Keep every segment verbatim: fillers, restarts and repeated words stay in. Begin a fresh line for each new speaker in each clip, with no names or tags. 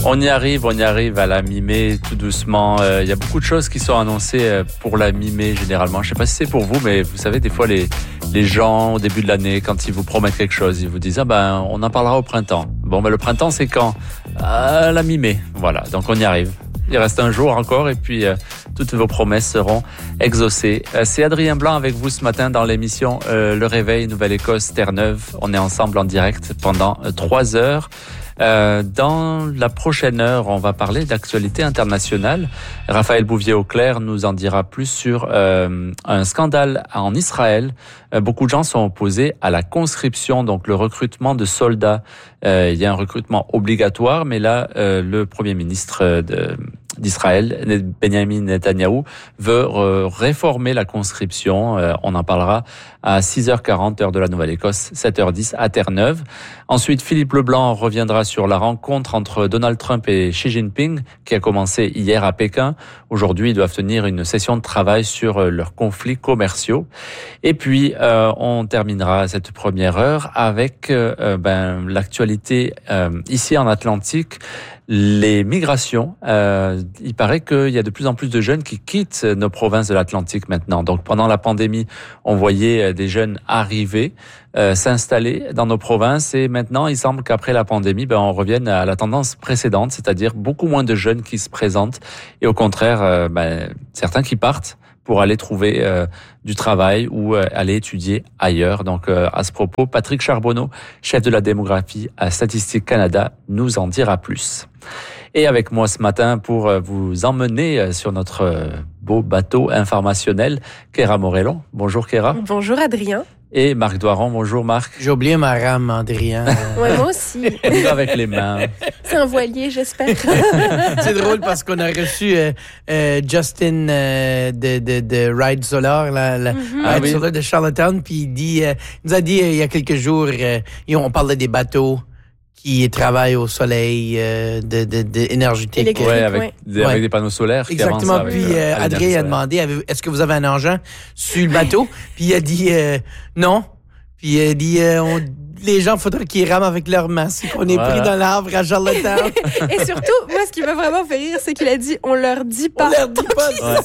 On y arrive, on y arrive à la mi-mai tout doucement. Il euh, y a beaucoup de choses qui sont annoncées pour la mi-mai généralement. Je ne sais pas si c'est pour vous, mais vous savez, des fois, les, les gens, au début de l'année, quand ils vous promettent quelque chose, ils vous disent « Ah ben, on en parlera au printemps ». Bon, ben le printemps, c'est quand ? À la mi-mai. Voilà, donc on y arrive. Il reste un jour encore et puis euh, toutes vos promesses seront exaucées. Euh, c'est Adrien Blanc avec vous ce matin dans l'émission euh, Le Réveil Nouvelle-Écosse Terre-Neuve. On est ensemble en direct pendant euh, trois heures. Euh, dans la prochaine heure, on va parler d'actualité internationale. Raphaël Bouvier-Auclair nous en dira plus sur euh, un scandale en Israël. Euh, beaucoup de gens sont opposés à la conscription, donc le recrutement de soldats. Euh, il y a un recrutement obligatoire, mais là, euh, le Premier ministre de, d'Israël, Benjamin Netanyahou, veut euh, réformer la conscription. Euh, on en parlera à six heures quarante, heure de la Nouvelle-Écosse, sept heures dix à Terre-Neuve. Ensuite, Philippe Leblanc reviendra sur la rencontre entre Donald Trump et Xi Jinping, qui a commencé hier à Pékin. Aujourd'hui, ils doivent tenir une session de travail sur leurs conflits commerciaux. Et puis, euh, on terminera cette première heure avec euh, ben, l'actualité euh, ici en Atlantique. Les migrations, euh, il paraît qu'il y a de plus en plus de jeunes qui quittent nos provinces de l'Atlantique maintenant. Donc pendant la pandémie, on voyait des jeunes arriver, euh, s'installer dans nos provinces et maintenant il semble qu'après la pandémie, ben, on revienne à la tendance précédente, c'est-à-dire beaucoup moins de jeunes qui se présentent et au contraire, euh, ben, certains qui partent pour aller trouver euh, du travail ou euh, aller étudier ailleurs. Donc euh, à ce propos, Patrick Charbonneau, chef de la démographie à Statistique Canada, nous en dira plus. Et avec moi ce matin pour euh, vous emmener euh, sur notre euh, beau bateau informationnel, Kéra Morellon. Bonjour Kéra.
Bonjour Adrien.
Et Marc Doiron. Bonjour Marc.
J'ai oublié ma rame, Adrien.
Ouais, moi aussi.
On y va avec les mains.
C'est un voilier, j'espère.
C'est drôle parce qu'on a reçu euh, euh, Justin euh, de, de, de Ride Solar, la, la
Mm-hmm.
Ride
Ah oui.
Solar de Charlottetown, puis il dit, euh, il nous a dit euh, il y a quelques jours, euh, et on parlait des bateaux qui travaillent au soleil, euh, de, de, de énergétique.
Électrique.
Ouais, avec,
ouais.
des- avec
Ouais.
des panneaux solaires qui
Exactement.
avancent avec,
Puis
euh,
euh,
à l'énergie
Adrien a
solaire.
demandé, avez- est-ce que vous avez un engin sur le bateau? Puis il a dit euh, non. Puis il a dit euh, on- les gens, il faudrait qu'ils rament avec leurs mains. C'est qu'on est
Voilà.
pris dans l'arbre à Charlottetown.
Et surtout, moi, ce qui m'a vraiment fait rire, c'est qu'il a dit on leur dit pas.
On leur dit pas.
Ouais.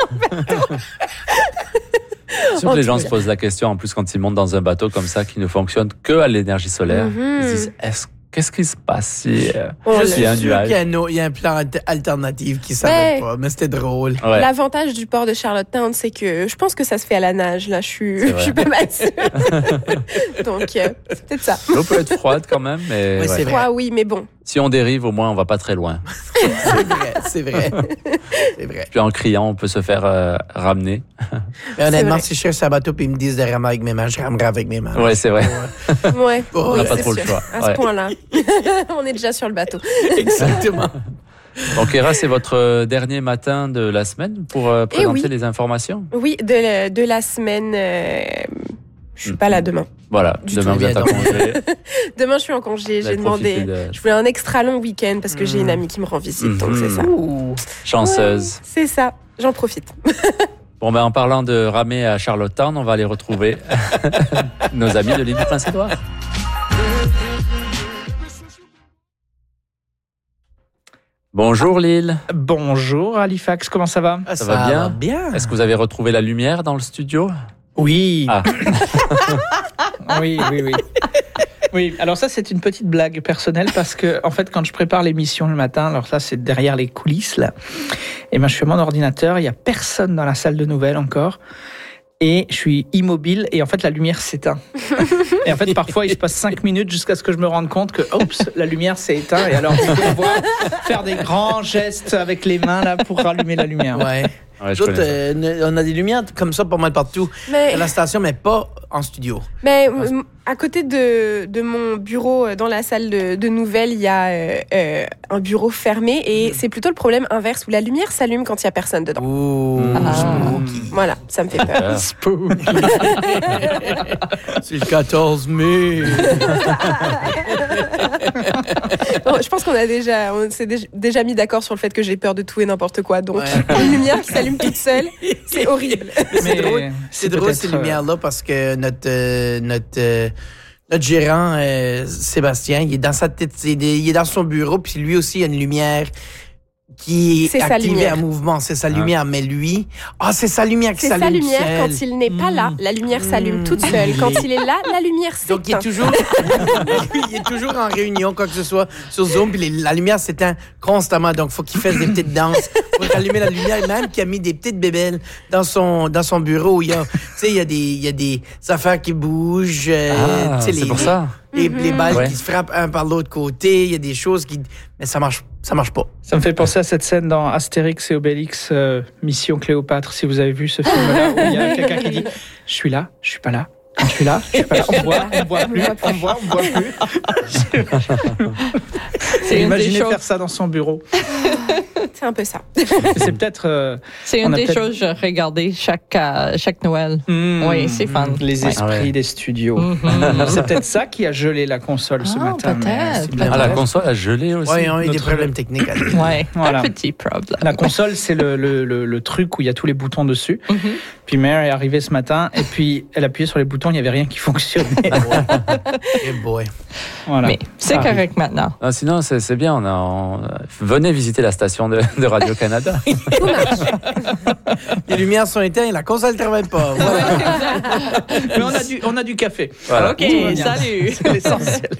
Sûr que les gens se posent la question, en plus, quand ils montent dans un bateau comme ça qui ne fonctionne que à l'énergie solaire,
Mhm.
ils se disent, est-ce, qu'est-ce qui se passe si, euh,
Oh,
Je
le-
s'il
suis
y a un
sûr
nuage?
qu'il y a, un autre- il y a un plan alter- alternatif qui ne savait
Ouais.
pas, mais c'était drôle.
Ouais.
L'avantage du port de Charlottetown, c'est que je pense que ça se fait à la nage. Là, je suis,
C'est
je
vrai.
suis pas mal sûre. Donc, euh, c'est peut-être ça.
L'eau peut être froide quand même, mais
Ouais,
ouais.
c'est vrai.
Froid, oui, mais bon.
Si on dérive, au moins, on va pas très loin.
C'est vrai, c'est vrai. C'est vrai.
Puis en criant, on peut se faire euh, ramener.
Mais honnêtement,
vrai.
si je cherche un bateau et ils me disent de ramer avec mes mains, je ramerai avec mes mains.
Ouais, c'est vrai.
Ouais.
On
On n'a
Oui,
pas
c'est
trop le
sûr.
choix.
À ce
Ouais.
point-là, on est déjà sur le bateau.
Exactement.
Donc, Héra, c'est votre euh, dernier matin de la semaine pour euh, présenter
oui.
les informations.
Oui, de la, de la semaine. euh, je suis pas là demain.
Voilà,
Du
demain
tout,
vous êtes en
bien
congé.
Demain, je suis en congé.
Vous
J'ai
allez
demandé.
profiter de-
Je voulais un extra long week-end parce que j'ai une amie qui me rend visite. Donc, c'est ça.
Ouh.
Chanceuse.
Ouais, c'est ça. J'en profite.
Bon, ben, en parlant de ramer à Charlottetown, on va aller retrouver nos amis de l'île du Prince-Édouard. Bonjour Lille.
Bonjour Halifax, comment ça va?
Ah,
Ça va bien
bien.
Est-ce que vous avez retrouvé la lumière dans le studio?
Oui.
Ah.
Oui, oui, oui. Oui, alors ça c'est une petite blague personnelle parce que en fait quand je prépare l'émission le matin, alors ça c'est derrière les coulisses là, et ben je suis à mon ordinateur, il y a personne dans la salle de nouvelles encore. Et je suis immobile et en fait la lumière s'éteint. Et en fait parfois il se passe cinq minutes jusqu'à ce que je me rende compte que oups, la lumière s'est éteinte et alors on voit faire des grands gestes avec les mains là pour rallumer la lumière.
Ouais.
Ouais, je
Nous autres,
connais ça.
euh, ne- on a des lumières comme ça pas mal partout.
Mais,
À la station, mais pas en studio.
mais euh, à côté de, de mon bureau, euh, dans la salle de, de nouvelles, il y a euh, euh, un bureau fermé et c'est plutôt le problème inverse où la lumière s'allume quand il y a personne dedans.
Ouh,
Ah.
spooky.
Voilà, ça me fait peur.
Ah.
C'est le quatorze mai.
Bon, je pense qu'on a déjà, on s'est dé- déjà mis d'accord sur le fait que j'ai peur de tout et n'importe quoi. Donc,
Ouais.
une lumière qui s'allume toute seule, c'est horrible.
C'est drôle, c'est drôle
peut-être,
ces
euh,
lumières-là parce que notre, euh, notre, euh, notre gérant, euh, Sébastien, il est dans sa tête, il est dans son bureau, puis lui aussi, il y a une lumière qui est,
C'est sa
activée
lumière.
en mouvement. C'est sa lumière. Mais lui, ah, c'est sa lumière qui
C'est
s'allume
sa lumière
seule.
quand il n'est pas là. La lumière s'allume
Mmh.
toute seule. Quand il est là, la lumière
Donc, il est
s'éteint.
toujours, il est toujours en réunion, quoi que ce soit, sur Zoom, puis les- la lumière s'éteint constamment. Donc, il faut qu'il fasse des petites danses pour allumer la lumière. Même qu'il a mis des petites bébelles dans son, dans son bureau. Il y a, tu sais, il y a des, il y a des affaires qui bougent. euh,
Ah,
tu sais,
c'est
les,
pour ça.
Les, les balles
Ouais.
qui se frappent un par l'autre côté. Il y a des choses qui, mais ça marche, ça marche pas.
Ça me fait penser à cette scène dans Astérix et Obélix, euh, Mission Cléopâtre, si vous avez vu ce film-là, où il y a quelqu'un qui dit « Je suis là, je suis pas là, quand je suis là, je suis pas là, on me voit, on me voit plus, on me voit, on me voit plus. »
C'est une des
Imaginez
choses.
faire ça dans son bureau.
C'est un peu ça.
C'est peut-être... euh,
C'est
On
une
a
des
peut-être-
choses que je regardais chaque, euh, chaque Noël.
hmm,
Oui, c'est fun.
Les
Ouais.
esprits
Ah ouais.
des studios.
Mhm.
Hmm, C'est peut-être ça qui a gelé la console ce
Ah,
matin. mais
peut-être,
c'est bien
Ah, la
vrai.
console a gelé aussi.
Ouais, on a eu des
notre-
problèmes techniques. à dire.
Ouais,
Voilà.
un petit problème.
La console, c'est le, le, le, le truc où il y a tous les boutons dessus.
Mhm.
Puis Mère est arrivée ce matin et puis elle appuyait sur les boutons, il n'y avait rien qui fonctionnait.
Eh boy.
Voilà.
Mais c'est
Ça arrive.
correct maintenant.
Ah, sinon, c'est c'est bien. On a, on- venez visiter la station de, de Radio-Canada.
Tout marche.
Les lumières sont éteintes et la console ne travaille pas. Voilà.
Mais on a du, on a du café.
Voilà.
OK,
Tout va bien.
salut.
C'est l'essentiel.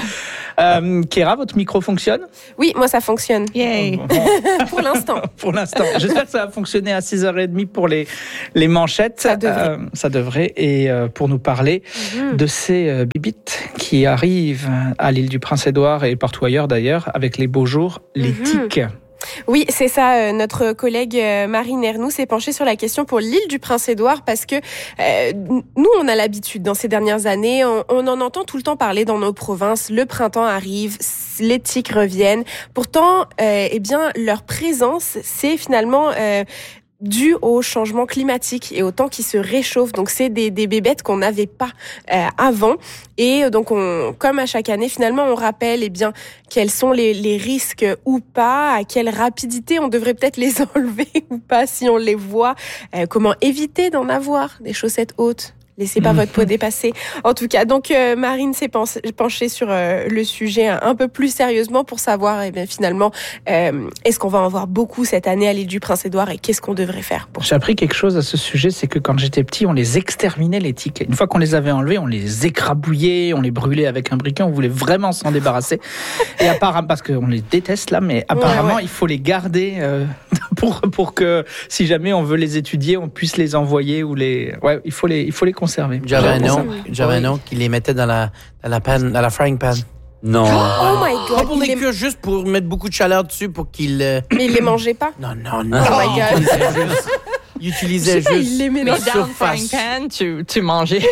Euh, Kéra, votre micro fonctionne
Oui, moi, ça fonctionne.
Yay.
Bon,
Pour l'instant.
pour l'instant. J'espère que ça va fonctionner à six heures trente pour les, les manchettes.
Ça devrait.
Euh, ça devrait. Et euh, pour nous parler
Mhm.
de ces euh, bibites qui arrivent à l'île du Prince-Édouard et partout ailleurs d'ailleurs, avec les beaux jours, les
Mhm.
tiques.
Oui, c'est ça. euh, Notre collègue euh, Marine Ernoux s'est penchée sur la question pour l'île du Prince-Édouard parce que euh, nous, on a l'habitude dans ces dernières années, on, on en entend tout le temps parler dans nos provinces. Le printemps arrive, les tiques reviennent. Pourtant, euh, eh bien, leur présence, c'est finalement euh, dû au changement climatique et au temps qui se réchauffe. Donc, c'est des, des bébêtes qu'on n'avait pas euh, avant. Et donc, on, comme à chaque année, finalement, on rappelle eh bien quels sont les, les risques ou pas, à quelle rapidité on devrait peut-être les enlever ou pas si on les voit, euh, comment éviter d'en avoir des chaussettes hautes. Laissez pas votre peau dépasser. En tout cas, donc euh, Marine s'est pen- penchée sur euh, le sujet un, un peu plus sérieusement pour savoir, eh bien finalement, euh, est-ce qu'on va en voir beaucoup cette année à l'île du Prince-Édouard et qu'est-ce qu'on devrait faire pour
J'ai appris quelque chose à ce sujet, c'est que quand j'étais petit, on les exterminait les tiques. Une fois qu'on les avait enlevés, on les écrabouillait, on les brûlait avec un briquet, on voulait vraiment s'en débarrasser. Et apparemment, parce qu'on les déteste là, mais apparemment,
Ouais, ouais.
il faut les garder euh, pour pour que si jamais on veut les étudier, on puisse les envoyer ou les. Ouais, il faut les il faut les conserver.
J'avais un
J'avoue,
nom,
ça.
j'avais un nom qui les mettait dans la, dans la panne, dans la frying pan.
Non.
Oh my
Pas
God,
pour
il
les
les...
cuire, juste pour mettre beaucoup de chaleur dessus pour qu'ils. euh,
mais il les mangeait pas.
Non, non, non.
Oh my God.
Ils utilisaient juste. Ils
Je
utilisaient
sais pas,
juste.
il les met
Mais
dans
dans le frying
surface.
pan, tu, tu mangeais.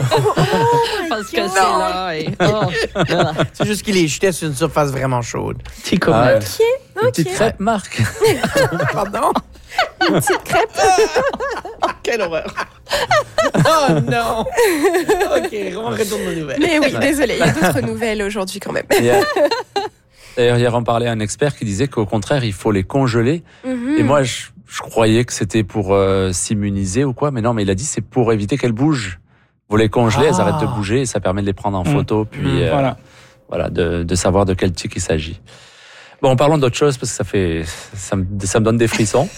Parce que c'est là. Et, oh, là.
C'est juste qu'ils les jetaient sur une surface vraiment chaude.
Petit
Ah,
comète.
Ok,
Une
ok.
petite crêpe, Marc.
Pardon?
Une petite crêpe.
Quelle horreur.
Oh non! OK, on retourne aux nouvelles.
Mais oui, désolé, il y a d'autres nouvelles aujourd'hui quand même.
Et, euh, D'ailleurs, hier, on parlait à un expert qui disait qu'au contraire, il faut les congeler.
Mhm.
Et moi, je, je croyais que c'était pour euh, s'immuniser ou quoi. Mais non, mais il a dit c'est pour éviter qu'elles bougent. Vous les congelez,
Ah.
elles arrêtent de bouger et ça permet de les prendre en
Mmh.
photo. Puis
Mmh,
euh,
Voilà.
voilà, de, de savoir de quel tic il s'agit. Bon, parlons d'autre chose parce que ça fait, ça me, ça me donne des frissons.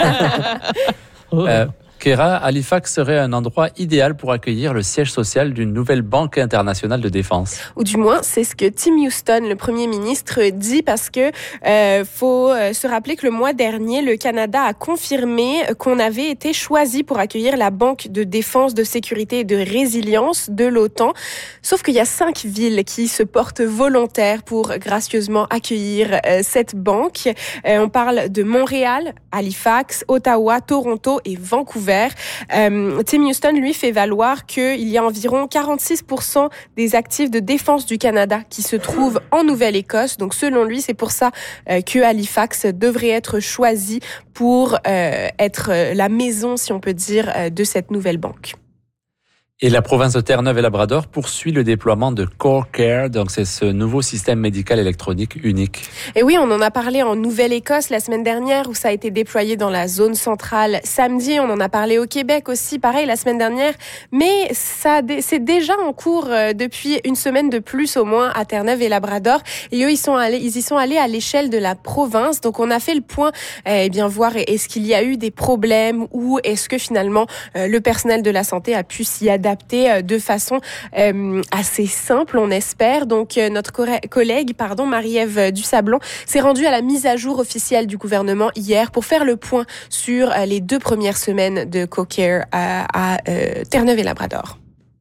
Euh, Kéra, Halifax serait un endroit idéal pour accueillir le siège social d'une nouvelle banque internationale de défense.
Ou du moins, c'est ce que Tim Houston, le Premier ministre, dit parce que euh, faut euh, se rappeler que le mois dernier, le Canada a confirmé qu'on avait été choisi pour accueillir la Banque de défense, de sécurité et de résilience de l'OTAN. Sauf qu'il y a cinq villes qui se portent volontaires pour gracieusement accueillir euh, cette banque. Euh, on parle de Montréal, Halifax, Ottawa, Toronto et Vancouver. Euh, Tim Houston, lui, fait valoir qu'il y a environ quarante-six pour cent des actifs de défense du Canada qui se trouvent en Nouvelle-Écosse. Donc, selon lui, c'est pour ça euh, que Halifax devrait être choisi pour euh, être euh, la maison, si on peut dire, euh, de cette nouvelle banque.
Et la province de Terre-Neuve-et-Labrador poursuit le déploiement de CoreCare, donc c'est ce nouveau système médical électronique unique.
Et oui, on en a parlé en Nouvelle-Écosse la semaine dernière où ça a été déployé dans la zone centrale samedi. On en a parlé au Québec aussi, pareil la semaine dernière. Mais ça, c'est déjà en cours depuis une semaine de plus au moins à Terre-Neuve-et-Labrador. Et eux, ils sont allés, ils y sont allés à l'échelle de la province. Donc on a fait le point, eh bien voir est-ce qu'il y a eu des problèmes ou est-ce que finalement le personnel de la santé a pu s'y adapter de façon euh, assez simple, on espère. Donc, euh, notre co- collègue, pardon, Marie-Ève Dusablon, s'est rendue à la mise à jour officielle du gouvernement hier pour faire le point sur euh, les deux premières semaines de CoreCare à, à euh, Terre-Neuve-et-Labrador.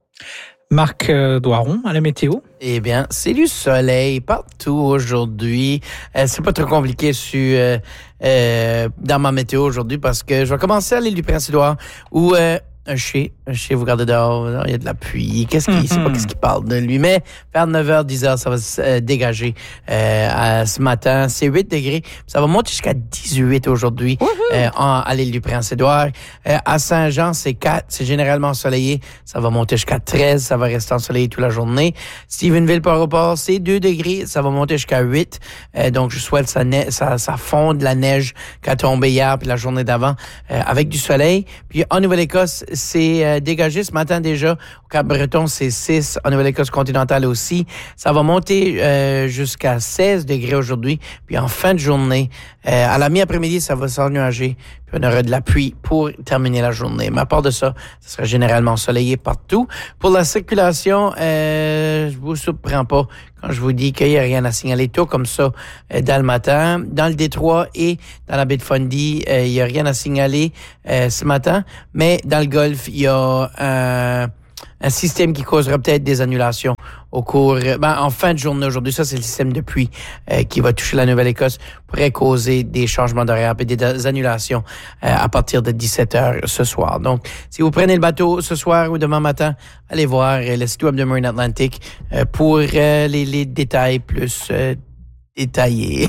Marc euh, Doiron, à la météo.
Eh bien, c'est du soleil partout aujourd'hui. Euh, c'est pas trop compliqué sur, euh, euh, dans ma météo aujourd'hui parce que je vais commencer à l'île du Prince-Édouard où euh, un chien, un chien, vous regardez dehors, il y a de la pluie. Qu'est-ce qu'il, mm-hmm. c'est pas qu'est-ce qu'il parle de lui, mais vers neuf heures, dix heures, ça va se euh, dégager. Euh, à, ce matin, c'est huit degrés. Ça va monter jusqu'à dix-huit aujourd'hui euh, en, à l'île du Prince-Édouard. Euh, à Saint-Jean, c'est quatre. C'est généralement ensoleillé. Ça va monter jusqu'à treize. Ça va rester ensoleillé toute la journée. Stephenville-Port-au-Port, c'est deux degrés. Ça va monter jusqu'à huit. Euh, donc, je souhaite ça, ne- ça, ça fonde la neige qui a tombé hier puis la journée d'avant euh, avec du soleil. Puis en Nouvelle-Écosse, c'est euh, dégagé ce matin déjà. Au Cap-Breton, c'est six. En Nouvelle-Écosse continentale aussi. Ça va monter euh, jusqu'à seize degrés aujourd'hui. Puis en fin de journée, euh, à la mi-après-midi, ça va s'ennuager. Puis on aura de la pluie pour terminer la journée. Mais à part de ça, ça sera généralement ensoleillé partout. Pour la circulation, euh, je vous surprends pas quand je vous dis qu'il n'y a rien à signaler tôt comme ça euh, dans le matin. Dans le Détroit et dans la baie de Fundy, euh, il n'y a rien à signaler euh, ce matin. Mais dans le Golfe, il y a un... un système qui causera peut-être des annulations au cours, ben, en fin de journée aujourd'hui. Ça, c'est le système de pluie euh, qui va toucher la Nouvelle-Écosse, pourrait causer des changements d'horaire et des annulations euh, à partir de dix-sept heures ce soir. Donc, si vous prenez le bateau ce soir ou demain matin, allez voir euh, le site web de Marine Atlantic euh, pour euh, les, les détails plus euh, détaillés.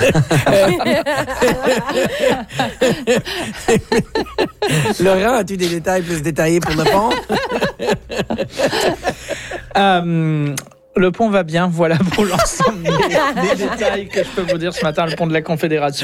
Laurent, as-tu des détails plus détaillés pour le pont?
euh, le pont va bien, voilà pour l'ensemble des, des détails que je peux vous dire ce matin. Le pont de la Confédération,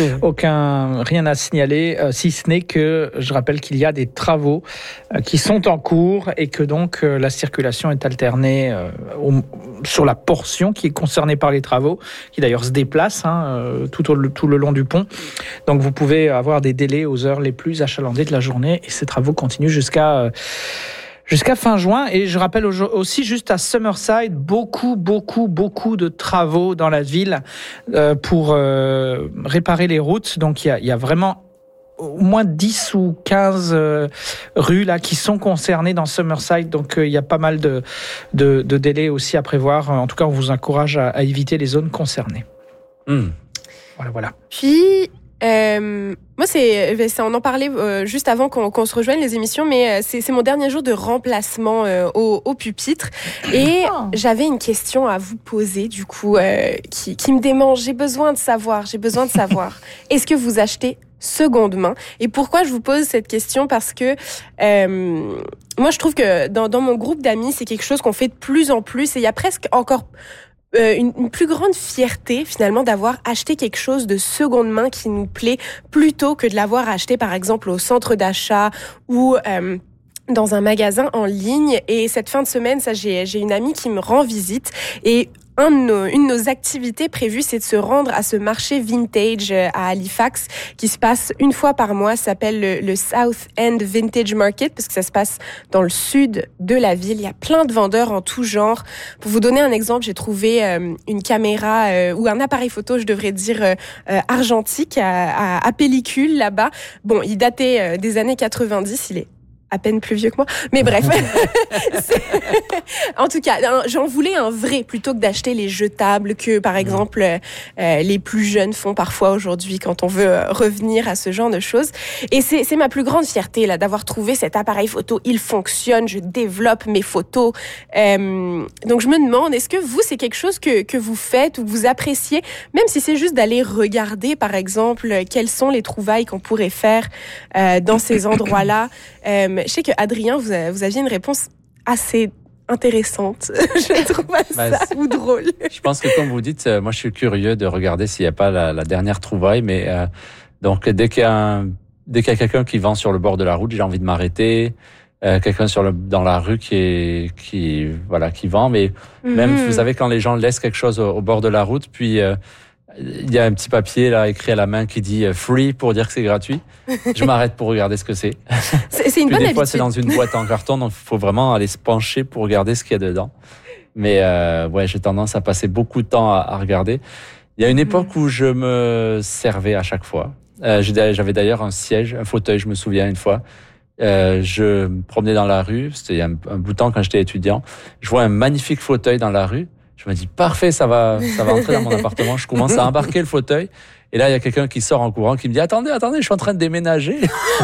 aucun, rien à signaler, euh, si ce n'est que je rappelle qu'il y a des travaux euh, qui sont en cours et que donc euh, la circulation est alternée euh, au, sur la portion qui est concernée par les travaux, qui d'ailleurs se déplace hein, euh, tout, au, tout le long du pont. Donc vous pouvez avoir des délais aux heures les plus achalandées de la journée et ces travaux continuent jusqu'à... Euh, Jusqu'à fin juin, et je rappelle aussi juste à Summerside, beaucoup, beaucoup, beaucoup de travaux dans la ville euh, pour euh, réparer les routes. Donc il y a, il y a vraiment au moins dix ou quinze euh, rues là qui sont concernées dans Summerside. Donc euh, il y a pas mal de, de, de délais aussi à prévoir. En tout cas, on vous encourage à, à éviter les zones concernées.
Mmh.
Voilà, voilà.
Puis... Euh, moi, c'est, c'est, on en parlait euh, juste avant qu'on, qu'on se rejoigne les émissions, mais euh, c'est, c'est mon dernier jour de remplacement euh, au, au pupitre. Et oh. j'avais une question à vous poser, du coup, euh, qui, qui me démange. J'ai besoin de savoir, j'ai besoin de savoir. Est-ce que vous achetez seconde main? Et pourquoi je vous pose cette question? Parce que euh, moi, je trouve que dans, dans mon groupe d'amis, c'est quelque chose qu'on fait de plus en plus. Et il y a presque encore... Euh, une, une plus grande fierté finalement d'avoir acheté quelque chose de seconde main qui nous plaît plutôt que de l'avoir acheté par exemple au centre d'achat ou euh, dans un magasin en ligne. Et cette fin de semaine, ça j'ai, j'ai une amie qui me rend visite et Un de nos, une de nos activités prévues, c'est de se rendre à ce marché vintage à Halifax qui se passe une fois par mois. Ça s'appelle le, le South End Vintage Market parce que ça se passe dans le sud de la ville. Il y a plein de vendeurs en tout genre. Pour vous donner un exemple, j'ai trouvé euh, une caméra euh, ou un appareil photo, je devrais dire, euh, euh, argentique à, à, à pellicule là-bas. Bon, il datait euh, des années quatre-vingt-dix. Il est à peine plus vieux que moi. Mais bref. En tout cas, j'en voulais un vrai plutôt que d'acheter les jetables que, par exemple, euh, les plus jeunes font parfois aujourd'hui quand on veut revenir à ce genre de choses. Et c'est, c'est ma plus grande fierté, là, d'avoir trouvé cet appareil photo. Il fonctionne, je développe mes photos. Euh, donc, je me demande, est-ce que vous, c'est quelque chose que, que vous faites ou que vous appréciez, même si c'est juste d'aller regarder, par exemple, quelles sont les trouvailles qu'on pourrait faire euh, dans ces endroits-là. Euh, je sais que Adrien, vous, a, vous aviez une réponse assez intéressante, je trouve ça,
Bah,
ou drôle.
Je pense que comme vous dites, euh, moi je suis curieux de regarder s'il n'y a pas la, la dernière trouvaille, mais euh, donc dès qu'il y a un, dès qu'il y a quelqu'un qui vend sur le bord de la route, j'ai envie de m'arrêter. Euh, quelqu'un sur le dans la rue qui est qui voilà qui vend, mais mm-hmm. même vous savez quand les gens laissent quelque chose au, au bord de la route, puis euh, il y a un petit papier là écrit à la main qui dit free pour dire que c'est gratuit. Je m'arrête pour regarder ce que c'est.
C'est, c'est une
puis
bonne
des fois
habitude.
c'est dans une boîte en carton, donc il faut vraiment aller se pencher pour regarder ce qu'il y a dedans. Mais euh, ouais, j'ai tendance à passer beaucoup de temps à, à regarder. Il y a une époque mmh. où je me servais à chaque fois. Euh, j'avais d'ailleurs un siège, un fauteuil, je me souviens une fois. Euh, je me promenais dans la rue, c'était un, un bout de temps quand j'étais étudiant. Je vois un magnifique fauteuil dans la rue. Je me dis, parfait, ça va, ça va entrer dans mon appartement. Je commence à embarquer le fauteuil. Et là, il y a quelqu'un qui sort en courant, qui me dit, attendez, attendez, je suis en train de déménager.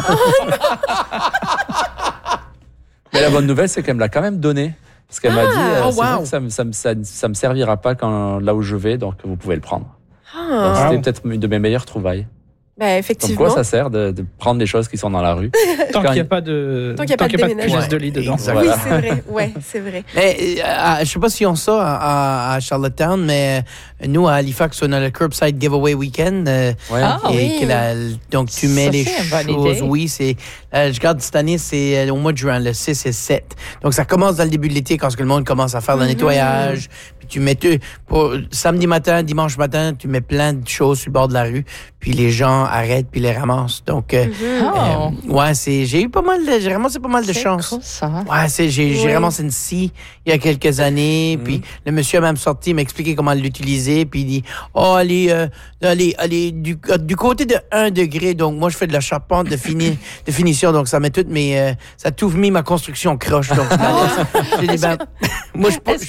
Mais la bonne nouvelle, c'est qu'elle me l'a quand même donné. Parce qu'elle ah, m'a dit, euh, oh, c'est wow. vrai que ça, ça, ça, ça me servira pas quand, là où je vais, donc vous pouvez le prendre. Ah, donc, c'était wow. peut-être une de mes meilleures trouvailles.
Bah, effectivement.
Comme quoi ça sert de, de prendre des choses qui sont dans la rue.
Tant qu'il n'y a pas de,
tant qu'il n'y a,
a, a pas de punaise
ouais.
de lit dedans.
Oui, voilà. c'est vrai. Ouais, c'est vrai.
Mais, euh, je sais pas si on ça à, à Charlottetown, mais nous à Halifax on a le curbside giveaway weekend. Euh,
ouais.
Ah,
et
oui.
que la, donc tu mets
ça,
les choses. Oui, c'est. Euh, je regarde cette année, c'est au mois de juin, le six et sept. Donc ça commence dans le début de l'été quand le monde commence à faire le mm-hmm. nettoyage. Puis tu mets tout pour samedi matin, dimanche matin, tu mets plein de choses sur le bord de la rue. Puis les gens arrêtent puis les ramassent. Donc euh,
mm-hmm.
euh, ouais, c'est j'ai eu pas mal de j'ai ramassé pas mal de
c'est
chance.
Cool, ça.
Ouais, c'est j'ai j'ai
oui.
ramassé une scie il y a quelques années. Mm-hmm. Puis le monsieur a même sorti, m'a expliqué comment l'utiliser. Puis il dit oh allez euh, allez allez du du côté de un degré. Donc moi je fais de la charpente de fini de finition. Donc ça met toutes mes euh, ça a tout mis ma construction croche. Donc j'ai dit, ben, moi je, je